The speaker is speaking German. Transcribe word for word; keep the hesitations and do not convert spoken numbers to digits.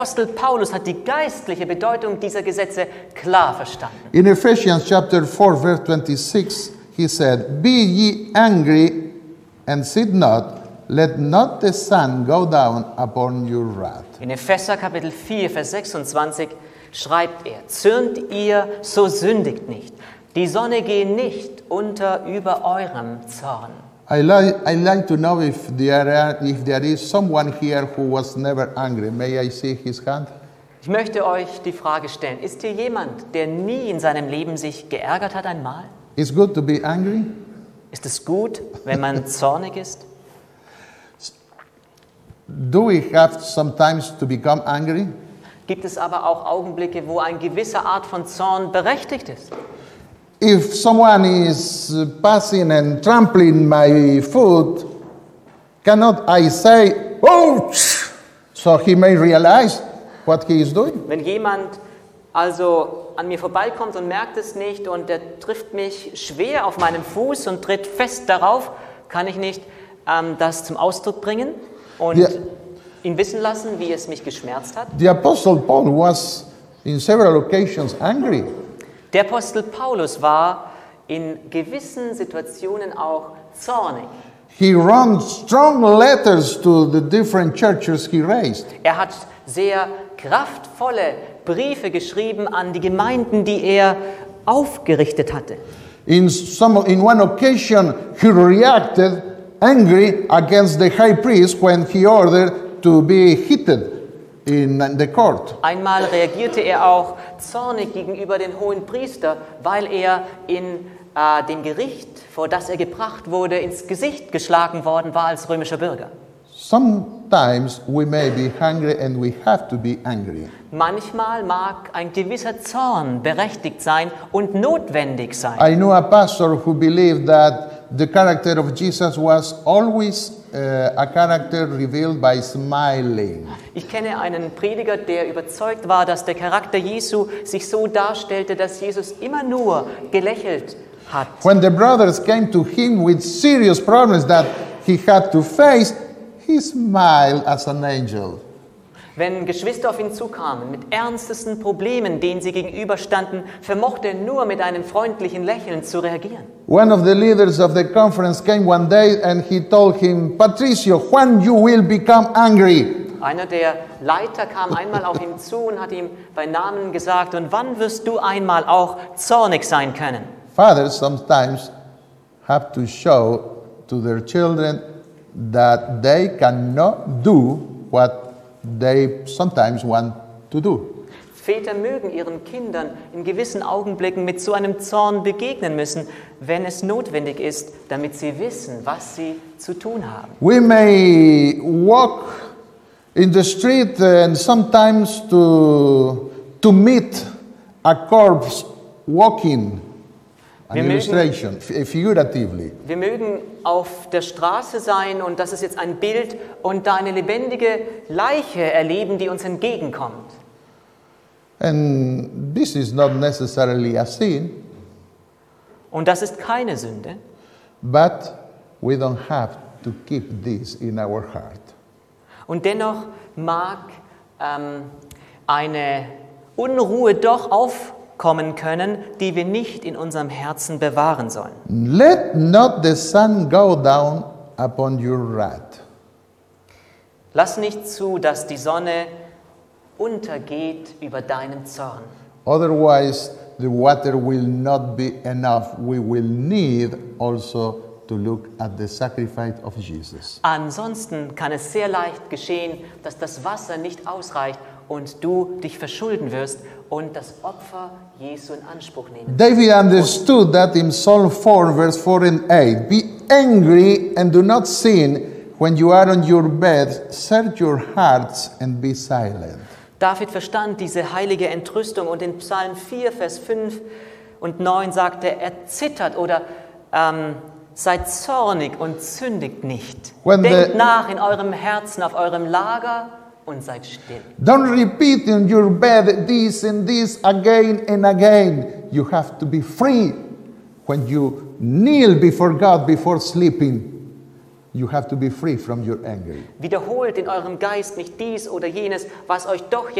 Apostel Paulus hat die geistliche Bedeutung dieser Gesetze klar verstanden. In Ephesians chapter four, verse twenty-six, he said, "Be ye angry and sin not, let not the sun go down upon your wrath." In Epheser Kapitel vier, Vers sechsundzwanzig schreibt er, zürnt ihr, so sündigt nicht. Die Sonne gehe nicht unter über eurem Zorn. I like, I like to know if there, are, if there is someone here who was never angry. May I see his hand? Ich möchte euch die Frage stellen, ist hier jemand, der nie in seinem Leben sich geärgert hat einmal? It's good to be angry. Ist es gut, wenn man zornig ist? Do we have sometimes to become angry? Gibt es aber auch Augenblicke, wo eine gewisse Art von Zorn berechtigt ist? If someone is passing and trampling my foot, cannot I say, ouch, so he may realize what he is doing? Wenn jemand also an mir vorbeikommt und merkt es nicht und der trifft mich schwer auf meinen Fuß und tritt fest darauf, kann ich nicht ähm, das zum Ausdruck bringen und Yeah. ihn wissen lassen, wie es mich geschmerzt hat? The Apostle Paul was in several occasions angry. Der Apostel Paulus war in gewissen Situationen auch zornig. He wrote strong letters to the different churches he raised. Er hat sehr kraftvolle Briefe geschrieben an die Gemeinden, die er aufgerichtet hatte. In, some, in one occasion, he reacted angry against the high priest when he ordered to be hit in the court. Einmal reagierte er auch zornig gegenüber den hohen Priester, weil er in äh, dem Gericht, vor das er gebracht wurde, ins Gesicht geschlagen worden war als römischer Bürger. Sometimes we may be hungry and we have to be angry. Manchmal mag ein gewisser Zorn berechtigt sein und notwendig sein. I know a pastor who believed that the character of Jesus was always uh, a character revealed by smiling. Ich kenne einen Prediger, der überzeugt war, dass der Charakter Jesu sich so darstellte, dass Jesus immer nur gelächelt hat. When the brothers came to him with serious problems that he had to face, he smiled as an angel. Wenn Geschwister auf ihn zukamen mit ernstesten Problemen, denen sie gegenüberstanden, vermochte er nur mit einem freundlichen Lächeln zu reagieren. One of the leaders of the conference came one day and he told him, Patricio, when you will become angry? Einer der Leiter kam einmal auf ihn zu und hat ihm bei Namen gesagt, und wann wirst du einmal auch zornig sein können? Fathers sometimes have to show to their children that they cannot do what they sometimes want to do. Väter mögen ihren Kindern in gewissen Augenblicken mit so einem Zorn begegnen müssen, wenn es notwendig ist, damit sie wissen, was sie zu tun haben. We may walk in the street and sometimes to, to meet a corpse walking. An Wir illustration, mögen, figuratively. wir mögen auf der Straße sein und das ist jetzt ein Bild und da eine lebendige Leiche erleben, die uns entgegenkommt. And this is not necessarily a sin, Und das ist keine Sünde, but we don't have to keep this in our heart. und dennoch mag ähm, eine Unruhe doch aufkommen können, die wir nicht in unserem Herzen bewahren sollen. Let not the sun go down upon your wrath. Lass nicht zu, dass die Sonne untergeht über deinen Zorn. Otherwise, the water will not be enough. We will need also to look at the sacrifice of Jesus. Ansonsten kann es sehr leicht geschehen, dass das Wasser nicht ausreicht und du dich verschulden wirst und das Opfer Jesu in Anspruch nehmen. David understood that in Psalm four, verse four and eight. Be angry and do not sin. When you are on your bed, search your hearts and be silent. David verstand diese heilige Entrüstung und in Psalm vier, Vers fünf und neun sagte er, er zittert oder ähm, seid zornig und sündigt nicht. When Denkt the- nach in eurem Herzen auf eurem Lager und seid still. Don't repeat in your bed this and this again and again. You have to be free when you kneel before God before sleeping. You have to be free from your anger. Wiederholt in eurem Geist nicht dies oder jenes, was euch doch